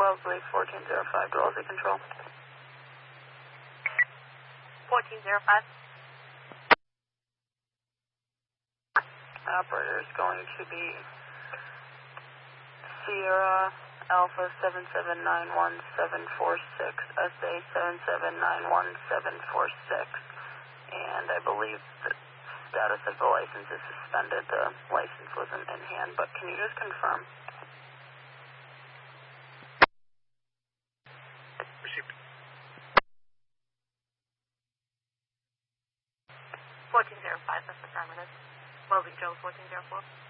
Wellesley 1405 to Wellesley Control. 1405. Operator is going to be Sierra Alpha 7791746, SA 7791746, and I believe the status of the license is suspended. The license wasn't in hand, but can you just confirm? Received. 1405, that's affirmative. Wellesley Joe 1404.